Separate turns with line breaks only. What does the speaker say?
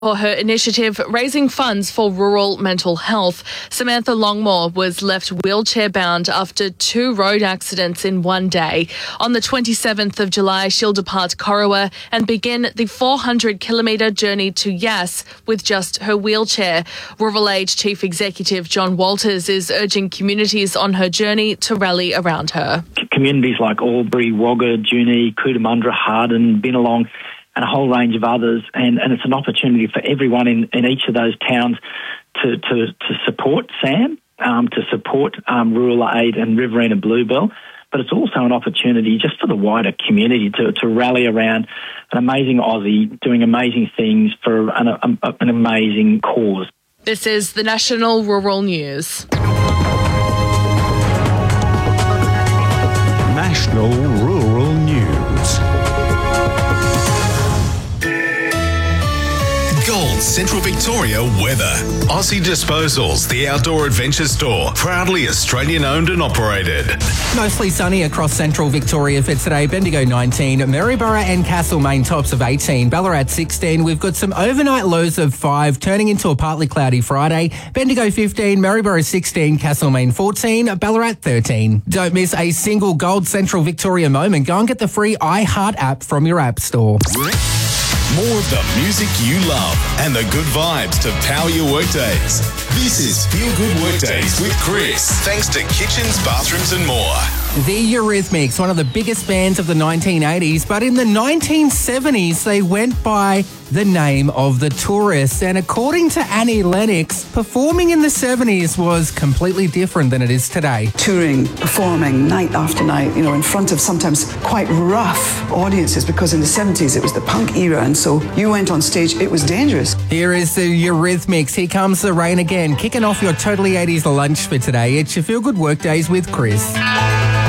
For her initiative raising funds for rural mental health, Samantha Longmore was left wheelchair-bound after 2 road accidents in one day. On the 27th of July, she'll depart Corowa and begin the 400-kilometre journey to Yass with just her wheelchair. Rural Aid Chief Executive John Walters is urging communities on her journey to rally around her.
Communities like Albury, Wagga, Junee, Cootamundra, Harden, Binalong, and a whole range of others, and it's an opportunity for everyone in each of those towns to support Sam, to support Rural Aid and Riverina Bluebell, but it's also an opportunity just for the wider community to rally around an amazing Aussie doing amazing things for an amazing cause.
This is the National Rural News.
National Rural News.
Gold Central Victoria weather. Aussie Disposals, the outdoor adventure store, proudly Australian owned and operated.
Mostly sunny across Central Victoria for today. Bendigo 19, Maryborough and Castlemaine tops of 18, Ballarat 16. We've got some overnight lows of 5, turning into a partly cloudy Friday. Bendigo 15, Maryborough 16, Castlemaine 14, Ballarat 13. Don't miss a single Gold Central Victoria moment. Go and get the free iHeart app from your app store.
More of the music you love and the good vibes to power your workdays. This is Feel Good Workdays with Chris. Thanks to Kitchens, Bathrooms and more.
The Eurythmics, one of the biggest bands of the 1980s, but in the 1970s they went by the name of the Tourists. And according to Annie Lennox, performing in the 70s was completely different than it is today.
Touring, performing night after night, in front of sometimes quite rough audiences, because in the 70s it was the punk era, and so you went on stage, it was dangerous.
Here is the Eurythmics. Here comes the rain again, kicking off your totally 80s lunch for today. It's your Feel Good Workdays with Chris.